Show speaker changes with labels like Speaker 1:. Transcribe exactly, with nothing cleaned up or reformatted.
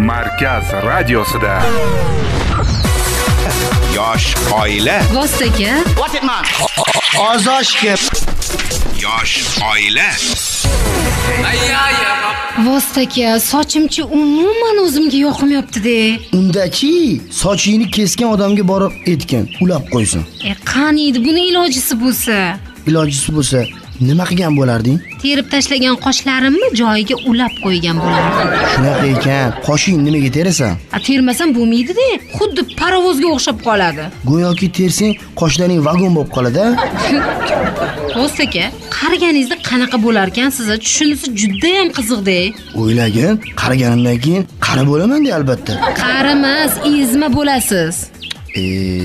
Speaker 1: Markaz radiosida. Yosh oila.
Speaker 2: Vostaka.
Speaker 3: What it man?
Speaker 4: Ozoshga.
Speaker 1: Yosh oila.
Speaker 2: Vostaka, sochimchi umuman o'zimga yoqmayapti-da.
Speaker 4: Undaki sochingni kesgan odamga borib aytgan, ulab qo'ysin.
Speaker 2: E, qani edi buni ilojisi bo'lsa?
Speaker 4: Ilojisi bo'lsa, nima qilgan bo'larding?
Speaker 2: Terib tashlagan qoshlarimni joyiga ulab qo'ygan bo'lardim.
Speaker 4: Shunaqa ekan, qoshing nimaga terasan?
Speaker 2: A termasam bo'lmaydi-da, xuddi parovozga o'xshab qoladi.
Speaker 4: Go'yoki tersang, qoshlaring vagon bo'lib qoladi.
Speaker 2: Vostaka, qariganingizda qanaqa bo'lar ekansiz? Tushunisi juda ham qiziq-da.
Speaker 4: O'ylagin, qariganimdan keyin qari bo'laman-da albatta.
Speaker 2: Qarimas, ezma bo'lasiz.
Speaker 4: E